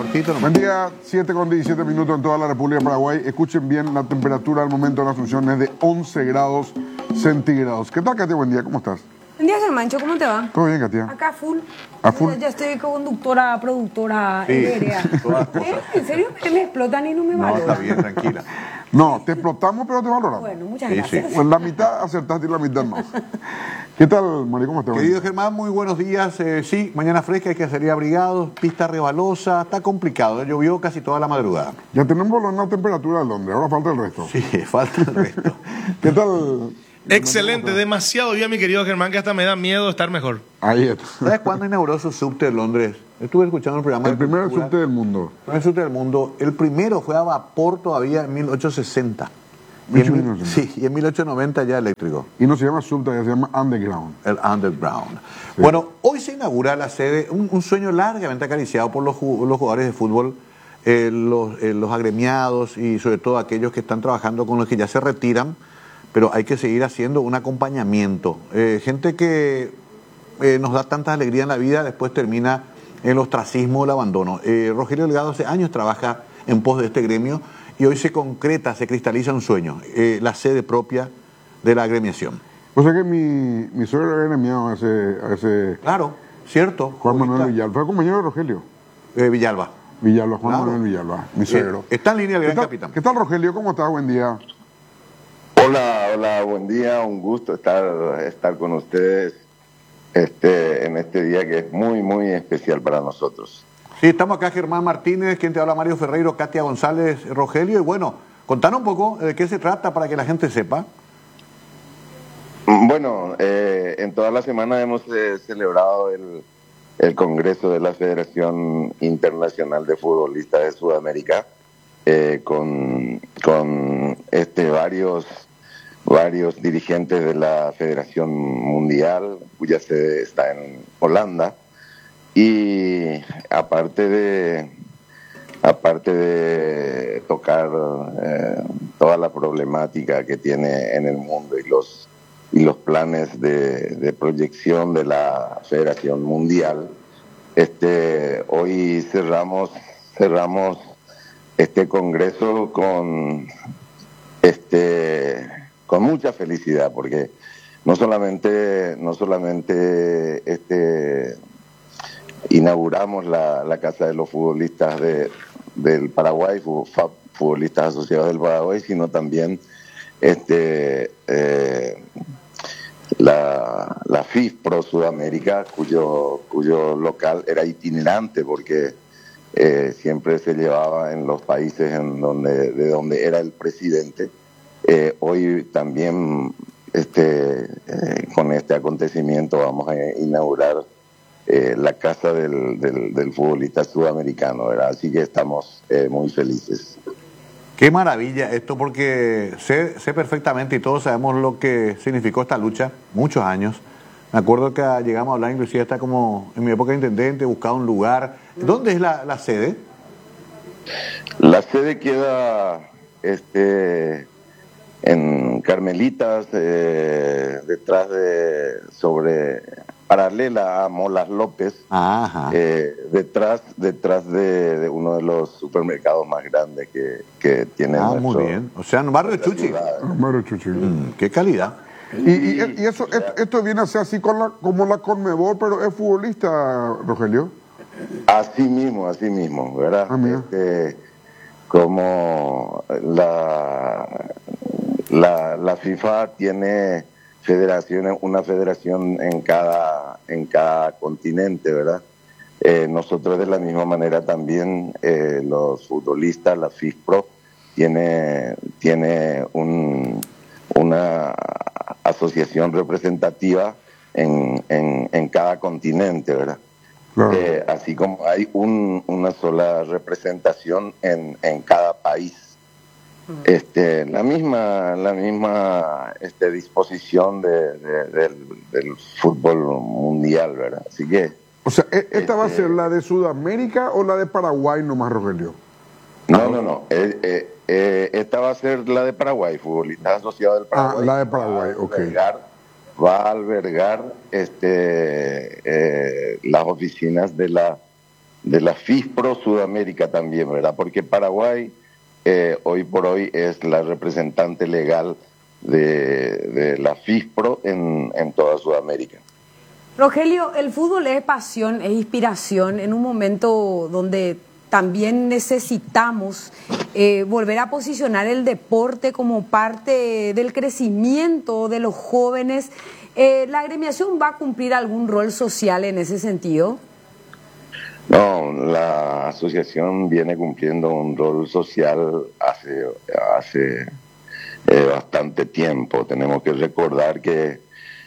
cortito nomás. Buen día, 7:17 en toda la República de Paraguay. Escuchen bien, la temperatura al momento de la Asunción es de 11 grados centígrados. ¿Qué tal, Katia? Buen día, ¿cómo estás? Buen día, Germancho, ¿cómo te va? ¿Todo bien, Katia? Acá full. ¿A full? Ya estoy conductora, productora, Sí, aérea. todas cosas. En serio, me explotan y no me No, valoran. está bien, tranquila. No, te explotamos, pero te valoramos. Bueno, muchas Sí, gracias. sí. Pues la mitad acertaste y la mitad no. ¿Qué tal, Mari? ¿Cómo estás? Querido Germán, muy buenos días. Sí, mañana fresca, hay que salir abrigados, pista resbalosa, está complicado. Llovió casi toda la madrugada. Ya tenemos la temperatura de Londres, ahora falta el resto. Sí, falta el resto. ¿Qué tal? Excelente, demasiado bien, mi querido Germán, que hasta me da miedo estar mejor. Ahí está. ¿Sabes cuándo inauguró su subte en Londres? Estuve escuchando el programa. El de primer cultura. subte del mundo. El primer subte del mundo. El primero fue a vapor todavía en 1860. Y en, 1860. sí, y en 1890 ya eléctrico. Y no se llama subte, se llama underground. El Underground. Bueno, hoy se inaugura la sede, un sueño largamente acariciado por los jugadores de fútbol, los agremiados y sobre todo aquellos que están trabajando con los que ya se retiran, pero hay que seguir haciendo un acompañamiento. Gente que nos da tanta alegría en la vida, después termina en el ostracismo o el abandono. Rogelio Delgado hace años trabaja en pos de este gremio y hoy se concreta, se cristaliza un sueño, la sede propia de la agremiación. O sea que mi suegro era agremiado a ese Claro, cierto. Juan Manuel Ahorita, Villalba. Fue compañero de Rogelio. Villalba. Villalba, Juan Claro. Manuel Villalba, mi suegro. Está en línea el ¿Qué gran tal, capitán. ¿Qué tal, Rogelio? ¿Cómo estás? Buen día. Hola, buen día, un gusto estar con ustedes en este día que es muy, muy especial para nosotros. Sí, estamos acá Germán Martínez, quien te habla Mario Ferreiro, Katia González, Rogelio, y bueno, contanos un poco de qué se trata para que la gente sepa. Bueno, en toda la semana hemos celebrado el Congreso de la Federación Internacional de Futbolistas de Sudamérica con varios dirigentes de la Federación Mundial, cuya sede está en Holanda, y aparte de tocar toda la problemática que tiene en el mundo y los planes de proyección de la Federación Mundial, hoy cerramos este congreso con mucha felicidad, porque no solamente inauguramos la Casa de los Futbolistas del Paraguay, futbolistas asociados del Paraguay, sino también la FIFPro Sudamérica, cuyo local era itinerante porque siempre se llevaba en los países de donde era el presidente. Hoy también con este acontecimiento vamos a inaugurar la casa del futbolista sudamericano, ¿verdad? Así que estamos muy felices. Qué maravilla esto, porque sé perfectamente y todos sabemos lo que significó esta lucha, muchos años. Me acuerdo que llegamos a hablar inclusive hasta como en mi época de intendente, buscaba un lugar. ¿Dónde es la sede? La sede queda en Carmelitas, paralela a Molas López, Ajá. detrás de uno de los supermercados más grandes que tiene Muy bien. O sea, en barrio de Chuchi. Mario Chuchi. Qué calidad. Y eso, esto viene a ser así como la Conmebol, pero es futbolista, Rogelio. Así mismo, ¿verdad? Ah, mira. Como la FIFA tiene una federación en cada continente, ¿verdad? Nosotros de la misma manera también, los futbolistas, la FIFPro, tiene una asociación representativa en cada continente, ¿verdad? Claro. Así como hay una sola representación en cada país. La misma disposición del fútbol mundial, ¿verdad? Así que O sea, ¿esta va a ser la de Sudamérica o la de Paraguay nomás, Rogelio? no. Esta va a ser la de Paraguay, futbolistas asociados del Paraguay. La de Paraguay, ok. Va a albergar las oficinas de la la FISPRO Sudamérica también, ¿verdad? Porque Paraguay hoy por hoy es la representante legal de la FISPRO en toda Sudamérica. Rogelio, el fútbol es pasión, es inspiración en un momento donde también necesitamos volver a posicionar el deporte como parte del crecimiento de los jóvenes. ¿La agremiación va a cumplir algún rol social en ese sentido? No, la asociación viene cumpliendo un rol social hace bastante tiempo. Tenemos que recordar que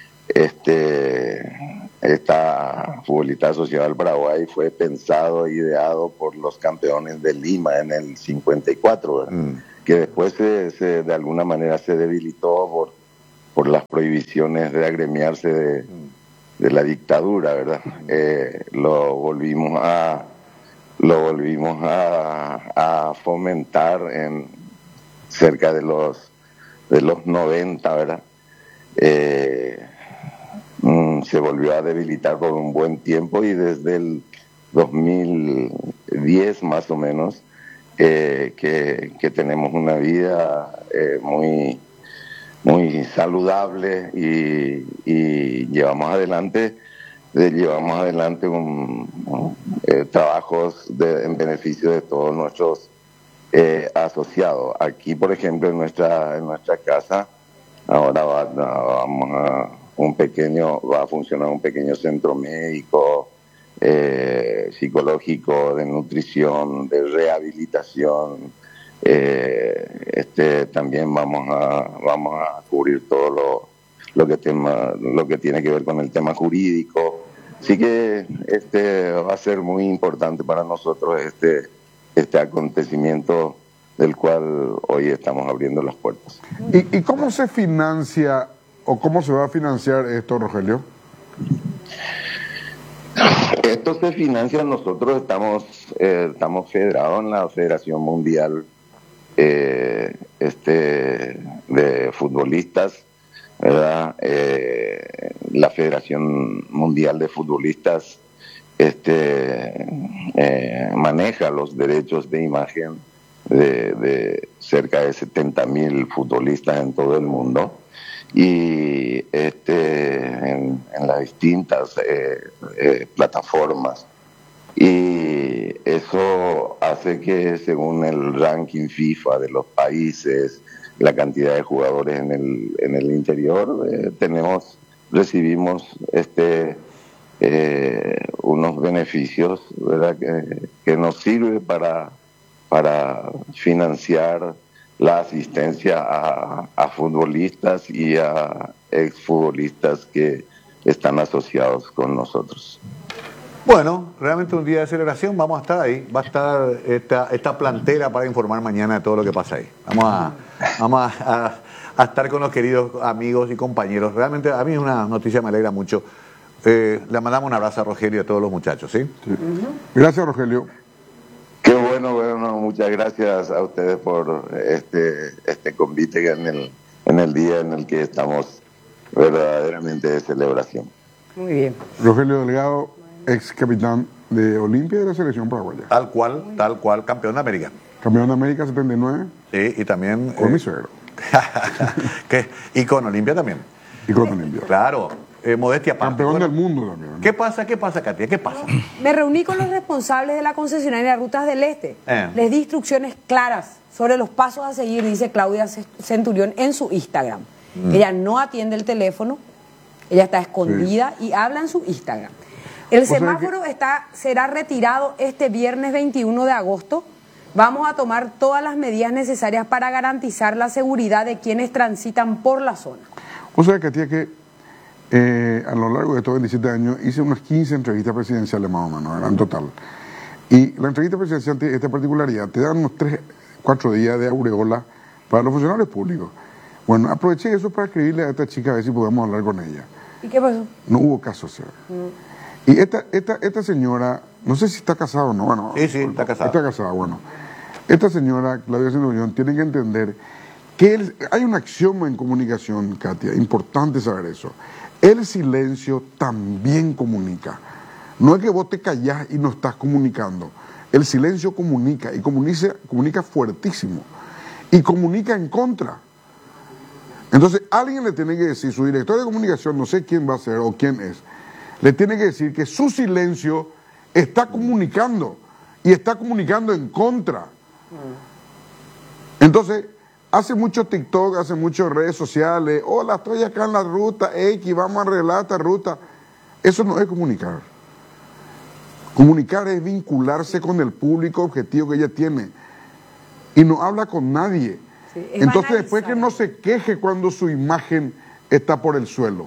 esta Futbolista Asociada del Paraguay fue pensado e ideado por los campeones de Lima en el 54, que después de alguna manera se debilitó por las prohibiciones de agremiarse de la dictadura, ¿verdad? Lo volvimos a fomentar en cerca de los 90, ¿verdad? Se volvió a debilitar por un buen tiempo y desde el 2010 más o menos que tenemos una vida muy saludable y llevamos adelante trabajos en beneficio de todos nuestros asociados. Aquí, por ejemplo, en nuestra casa ahora va a funcionar un pequeño centro médico, psicológico, de nutrición, de rehabilitación. También vamos a cubrir todo lo que tiene que ver con el tema jurídico. Así que va a ser muy importante para nosotros este acontecimiento del cual hoy estamos abriendo las puertas. ¿Y cómo se financia o cómo se va a financiar esto, Rogelio? Esto se financia, nosotros estamos federados en la Federación Mundial de Futbolistas, ¿verdad? La Federación Mundial de Futbolistas maneja los derechos de imagen de cerca de 70.000 futbolistas en todo el mundo, y en las distintas plataformas, y eso hace que, según el ranking FIFA de los países, la cantidad de jugadores en el interior, recibimos unos beneficios, ¿verdad? que nos sirve para financiar la asistencia a futbolistas y a exfutbolistas que están asociados con nosotros. Bueno, realmente un día de celebración, vamos a estar ahí, va a estar esta plantera para informar mañana de todo lo que pasa ahí. Vamos a estar con los queridos amigos y compañeros. Realmente a mí es una noticia, me alegra mucho. Le mandamos un abrazo a Rogelio y a todos los muchachos, ¿sí? Sí. Gracias, Rogelio. Qué bueno, muchas gracias a ustedes por este convite en el día en el que estamos verdaderamente de celebración. Muy bien. Rogelio Delgado, ex capitán de Olimpia y de la selección paraguaya. Tal cual, campeón de América. Campeón de América 79. Sí, y también... Con mi suegro. Y con Olimpia también. Y con Olimpia. Claro, modestia aparte. Campeón del mundo también, ¿no? ¿Qué pasa, Katia? ¿Qué pasa? Me reuní con los responsables de la concesionaria Rutas del Este. Les di instrucciones claras sobre los pasos a seguir, dice Claudia Centurión en su Instagram. Ella no atiende el teléfono, ella está escondida y habla en su Instagram. El semáforo será retirado este viernes 21 de agosto. Vamos a tomar todas las medidas necesarias para garantizar la seguridad de quienes transitan por la zona. O sea, Katia, que a lo largo de estos 27 años hice unas 15 entrevistas presidenciales más o menos, ¿verdad? En total. Y la entrevista presidencial tiene esta particularidad: te dan unos 3-4 días de aureola para los funcionarios públicos. Bueno, aproveché eso para escribirle a esta chica a ver si podemos hablar con ella. ¿Y qué pasó? No hubo caso, o sea. Y esta señora, no sé si está casada o no, bueno. Sí, está casada. Está casada, bueno. Esta señora, Claudia Centurión, tiene que entender que hay un axioma en comunicación, Katia, importante saber eso. El silencio también comunica. No es que vos te callás y no estás comunicando. El silencio comunica y comunica fuertísimo. Y comunica en contra. Entonces alguien le tiene que decir, su director de comunicación, no sé quién va a ser o quién es, le tiene que decir que su silencio está comunicando y está comunicando en contra. Entonces, hace mucho TikTok, hace muchas redes sociales, hola, estoy acá en la ruta X, vamos a arreglar esta ruta. Eso no es comunicar. Comunicar es vincularse con el público objetivo que ella tiene y no habla con nadie. Sí, entonces después que no se queje cuando su imagen está por el suelo.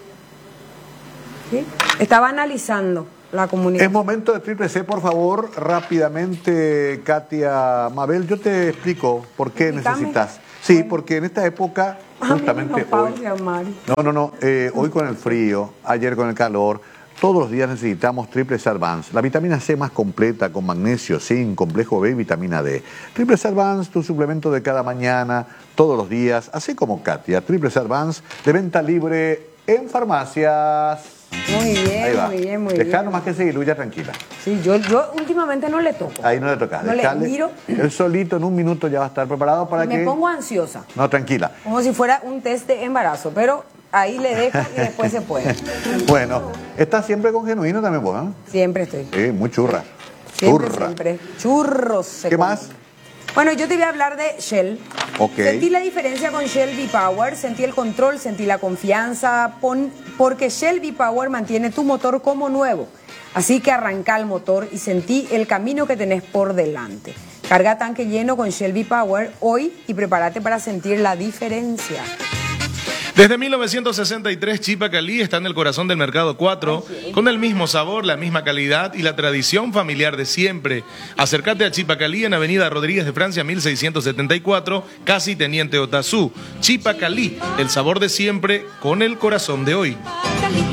¿Sí? Estaba analizando la comunicación. Es momento de Triple C, por favor, rápidamente, Katia Mabel, yo te explico por qué necesitas. Sí, bueno, porque en esta época, justamente hoy, hoy con el frío, ayer con el calor, todos los días necesitamos Triple C Advance, la vitamina C más completa con magnesio, zinc, complejo B y vitamina D. Triple C Advance, tu suplemento de cada mañana, todos los días, así como Katia. Triple C Advance, de venta libre en farmacias. Muy bien, muy bien, muy bien. Dejá nomás que se diluya tranquila. Sí, yo últimamente no le toco. Ahí no le tocas. No le miro. Él solito en un minuto ya va a estar preparado para que... Me pongo ansiosa. No, tranquila. Como si fuera un test de embarazo, pero ahí le dejo y después se puede. Bueno, ¿estás siempre con Genuino también vos, no? Siempre estoy. Sí, muy churra. Siempre. Churros. ¿Qué más? Bueno, yo te voy a hablar de Shell. Okay. Sentí la diferencia con Shell V-Power, sentí el control, sentí la confianza, porque Shell V-Power mantiene tu motor como nuevo. Así que arranca el motor y sentí el camino que tenés por delante. Carga tanque lleno con Shell V-Power hoy y prepárate para sentir la diferencia. Desde 1963, Chipacalí está en el corazón del Mercado 4, con el mismo sabor, la misma calidad y la tradición familiar de siempre. Acércate a Chipacalí en Avenida Rodríguez de Francia, 1674, casi Teniente Otazú. Chipacalí, el sabor de siempre con el corazón de hoy.